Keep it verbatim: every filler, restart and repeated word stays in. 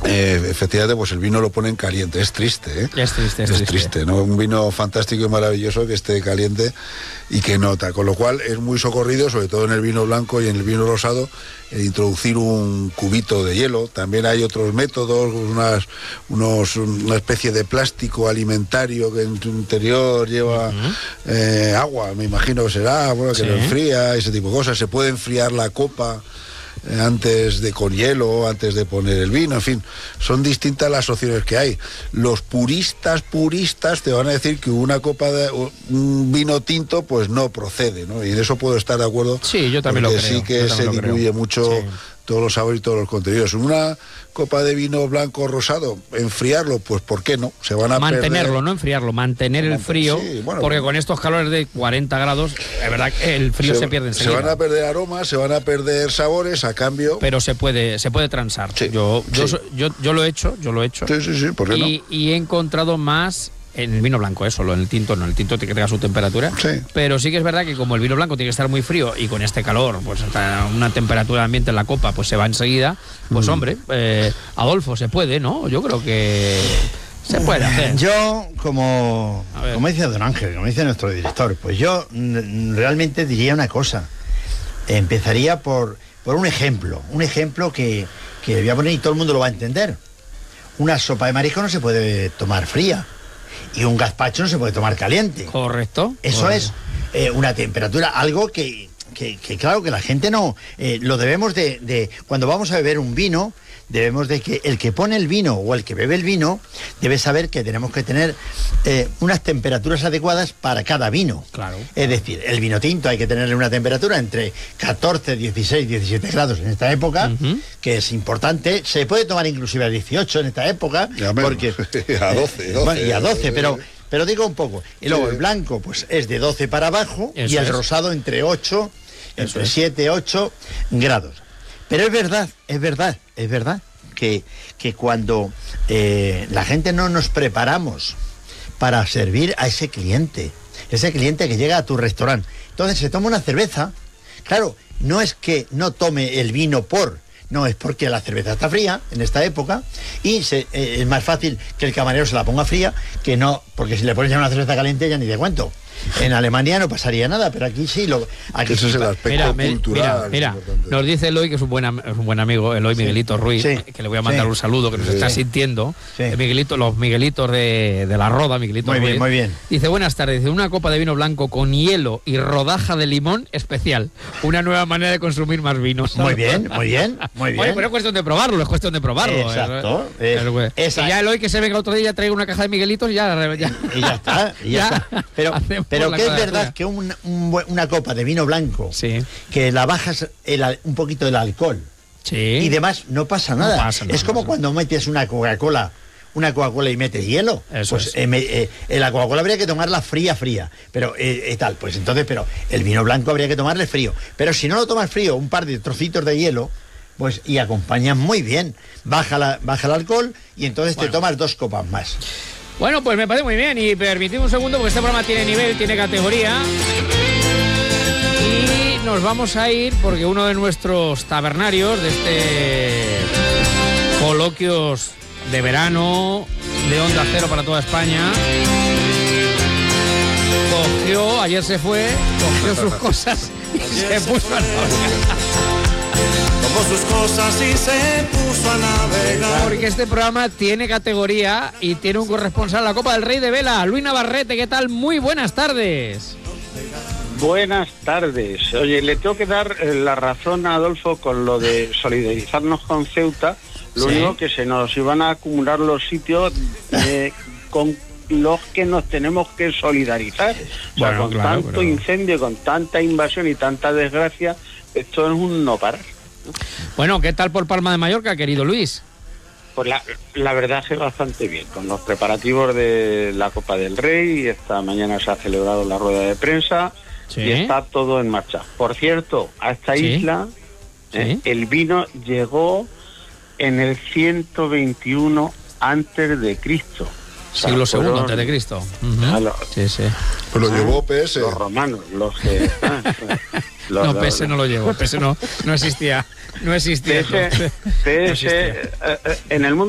Eh, efectivamente, pues el vino lo ponen caliente. Es triste, ¿eh? Es triste, es, es triste. triste, ¿no? Un vino fantástico y maravilloso que esté caliente y que nota. Con lo cual es muy socorrido, sobre todo en el vino blanco y en el vino rosado, el introducir un cubito de hielo. También hay otros métodos, unas, unos, una especie de plástico alimentario que en su interior lleva uh-huh. eh, agua, me imagino que será, bueno, que sí. lo enfría, ese tipo de cosas. Se puede enfriar la copa antes de con hielo, antes de poner el vino, en fin, son distintas las opciones que hay. Los puristas, puristas te van a decir que una copa de un vino tinto pues no procede, ¿no? Y en eso puedo estar de acuerdo. Sí, yo también lo creo. Sí que se diluye mucho sí. todos los sabores y todos los contenidos. Una copa de vino blanco o rosado, enfriarlo, pues ¿por qué no? Se van a mantenerlo, perder... no enfriarlo, mantener el frío, sí, bueno, porque con estos calores de cuarenta grados, es verdad que el frío se, se pierde enseguida. Se van a perder aromas, se van a perder sabores a cambio. Pero se puede, se puede transar. Sí, yo, sí. yo, yo, yo lo he hecho, yo lo he hecho. Sí, sí, sí, ¿por qué y, no? Y he encontrado más en el vino blanco, eso, solo en el tinto no, el tinto tiene que tenga su temperatura, sí. pero sí que es verdad que como el vino blanco tiene que estar muy frío y con este calor, pues hasta una temperatura de ambiente en la copa, pues se va enseguida, pues mm. hombre, eh, Adolfo, se puede, ¿no? Yo creo que se puede hacer. Yo, como, como dice don Ángel, como dice nuestro director, pues yo n- realmente diría una cosa, empezaría por, por un ejemplo, un ejemplo que, que voy a poner y todo el mundo lo va a entender. Una sopa de marisco no se puede tomar fría y un gazpacho no se puede tomar caliente. Correcto. Eso Correcto. es eh, una temperatura, algo que, que, que claro que la gente no, eh, lo debemos de, de, cuando vamos a beber un vino, debemos de que el que pone el vino o el que bebe el vino debe saber que tenemos que tener eh, unas temperaturas adecuadas para cada vino. Claro. Es decir, el vino tinto hay que tenerle una temperatura entre catorce, dieciséis, diecisiete grados en esta época, uh-huh. que es importante. Se puede tomar inclusive a dieciocho en esta época. Ya porque a doce, doce. Bueno, y a doce, pero... Pero digo un poco, y luego sí. el blanco pues es de doce para abajo. Eso y el es. rosado entre ocho, entre es. siete, ocho grados. Pero es verdad, es verdad, es verdad que, que cuando eh, la gente no nos preparamos para servir a ese cliente, ese cliente que llega a tu restaurante, entonces se toma una cerveza, claro, no es que no tome el vino por... No, es porque la cerveza está fría en esta época y se, eh, es más fácil que el camarero se la ponga fría que no, porque si le pones ya una cerveza caliente ya ni te cuento. En Alemania no pasaría nada, pero aquí sí. Lo, aquí Eso sí es el aspecto mira, cultural. Mira, mira nos dice Eloy, que es un buen, es un buen amigo, Eloy sí. Miguelito Ruiz, sí. que le voy a mandar sí. un saludo, que nos sí. está sintiendo. Sí. Miguelito, los Miguelitos de, de la Roda, Miguelito muy Ruiz. Bien, muy bien. Dice, buenas tardes, dice, una copa de vino blanco con hielo y rodaja de limón especial. Una nueva manera de consumir más vinos. Muy bien, muy bien, muy bien. Oye, pero es cuestión de probarlo, es cuestión de probarlo. Exacto. Es, es, es, y ya Eloy, que se venga otro día, traiga una caja de Miguelitos y ya... ya y ya está, y ya, ya está. Pero, pero que es verdad que un, un, una copa de vino blanco, sí. que la bajas el, un poquito del alcohol sí. y demás, no pasa nada. No pasa, no, es como no, cuando metes una Coca-Cola, una Coca-Cola y metes hielo. Eso pues es. eh, eh, la Coca-Cola habría que tomarla fría, fría. Pero eh, eh, tal, pues entonces, pero el vino blanco habría que tomarle frío. Pero si no lo tomas frío, un par de trocitos de hielo, pues y acompañas muy bien. Baja, la, baja el alcohol y entonces bueno. te tomas dos copas más. Bueno, pues me parece muy bien y permitidme un segundo porque este programa tiene nivel, tiene categoría y nos vamos a ir porque uno de nuestros tabernarios de este coloquios de verano de Onda Cero para toda España cogió, ayer se fue, cogió sus cosas y se puso a navegar. Tomó sus cosas y se puso a navegar. Porque este programa tiene categoría y tiene un corresponsal, la Copa del Rey de Vela, Luis Navarrete. ¿Qué tal? Muy buenas tardes. Buenas tardes. Oye, le tengo que dar la razón a Adolfo con lo de solidarizarnos con Ceuta. Lo sí. único que se nos iban a acumular los sitios eh, con los que nos tenemos que solidarizar. O sea, bueno, con claro, tanto pero... incendio, con tanta invasión y tanta desgracia, esto es un no parar. Bueno, ¿qué tal por Palma de Mallorca, querido Luis? Pues la, la verdad es que bastante bien, con los preparativos de la Copa del Rey. Esta mañana se ha celebrado la rueda de prensa sí. y está todo en marcha. Por cierto, a esta ¿Sí? isla eh, ¿Sí? el vino llegó en el ciento veintiuno antes de Cristo. Siglo segundo antes de Cristo. Uh-huh. A los, sí, sí. Pues lo llevó P S. Los romanos, los que... Ah, los, no, P S no lo llevó, P S no, no existía. No existía. P S, P S, no existía. Eh, eh, en el mundo